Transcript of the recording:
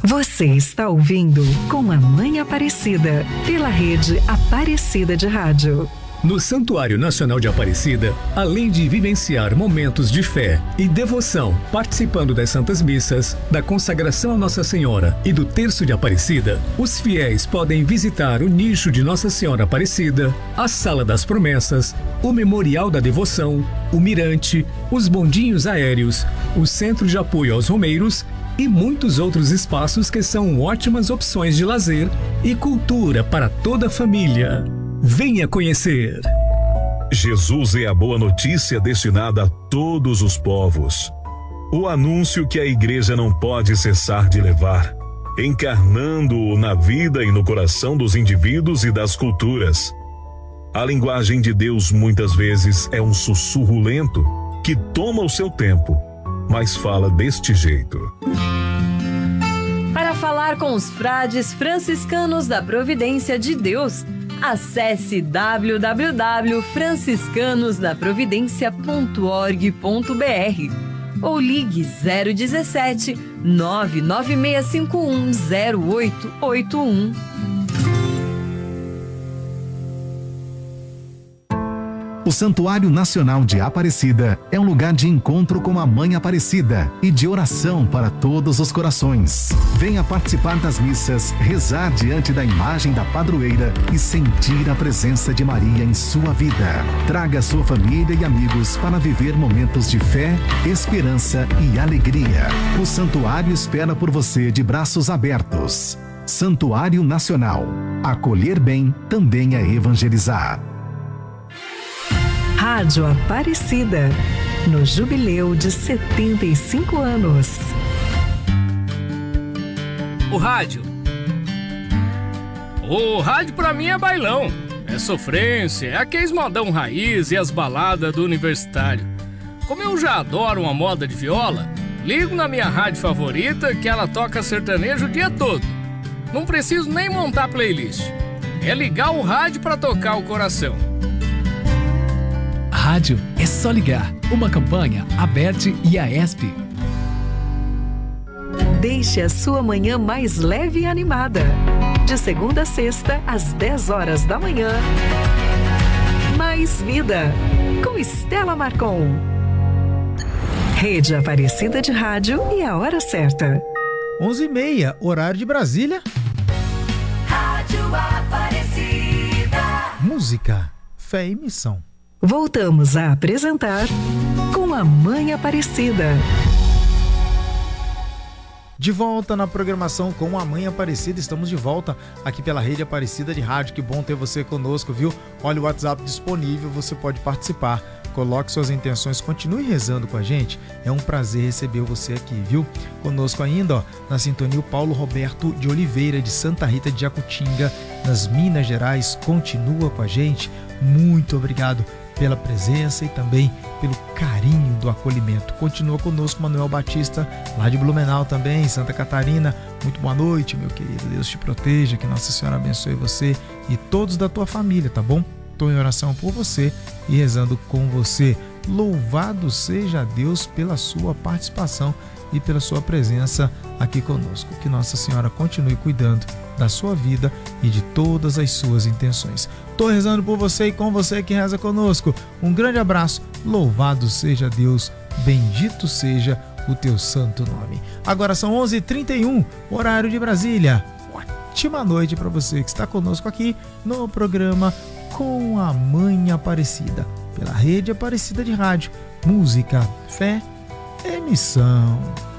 Você está ouvindo Com a Mãe Aparecida, pela rede Aparecida de Rádio. No Santuário Nacional de Aparecida, além de vivenciar momentos de fé e devoção, participando das Santas Missas, da consagração a Nossa Senhora e do Terço de Aparecida, os fiéis podem visitar o nicho de Nossa Senhora Aparecida, a Sala das Promessas, o Memorial da Devoção, o Mirante, os bondinhos aéreos, o Centro de Apoio aos Romeiros e muitos outros espaços que são ótimas opções de lazer e cultura para toda a família. Venha conhecer! Jesus é a boa notícia destinada a todos os povos. O anúncio que a igreja não pode cessar de levar, encarnando-o na vida e no coração dos indivíduos e das culturas. A linguagem de Deus muitas vezes é um sussurro lento que toma o seu tempo, mas fala deste jeito. Para falar com os frades franciscanos da Providência de Deus, acesse www.franciscanosdaprovidencia.org.br ou ligue 017 99651 0881. O Santuário Nacional de Aparecida é um lugar de encontro com a Mãe Aparecida e de oração para todos os corações. Venha participar das missas, rezar diante da imagem da padroeira e sentir a presença de Maria em sua vida. Traga sua família e amigos para viver momentos de fé, esperança e alegria. O Santuário espera por você de braços abertos. Santuário Nacional. Acolher bem também é evangelizar. Rádio Aparecida, no jubileu de 75 anos. O rádio pra mim é bailão, é sofrência, é aqueles modão raiz e as baladas do universitário. Como eu já adoro uma moda de viola, ligo na minha rádio favorita que ela toca sertanejo o dia todo. Não preciso nem montar playlist, é ligar o rádio pra tocar o coração. Rádio é só ligar. Uma campanha, Aberte e Aesp. Deixe a sua manhã mais leve e animada. De segunda a sexta, às 10 horas da manhã. Mais Vida, com Estela Marcon. Rede Aparecida de Rádio e a hora certa. 11h30, horário de Brasília. Rádio Aparecida. Música, fé e missão. Voltamos a apresentar Com a Mãe Aparecida. De volta na programação Com a Mãe Aparecida, estamos de volta aqui pela Rede Aparecida de Rádio. Que bom ter você conosco, viu? Olha o WhatsApp disponível, você pode participar. Coloque suas intenções, continue rezando com a gente. É um prazer receber você aqui, viu? Conosco ainda, ó, na sintonia, o Paulo Roberto de Oliveira, de Santa Rita de Jacutinga, nas Minas Gerais, continua com a gente. Muito obrigado pela presença e também pelo carinho do acolhimento. Continua conosco Manuel Batista, lá de Blumenau também, Santa Catarina. Muito boa noite, meu querido. Deus te proteja, que Nossa Senhora abençoe você e todos da tua família, tá bom? Estou em oração por você e rezando com você. Louvado seja Deus pela sua participação e pela sua presença aqui conosco. Que Nossa Senhora continue cuidando da sua vida e de todas as suas intenções. Estou rezando por você e com você que reza conosco. Um grande abraço. Louvado seja Deus. Bendito seja o teu santo nome. Agora são 11h31, horário de Brasília. Ótima noite para você que está conosco aqui no programa Com a Mãe Aparecida, pela Rede Aparecida de Rádio. Música, fé e missão.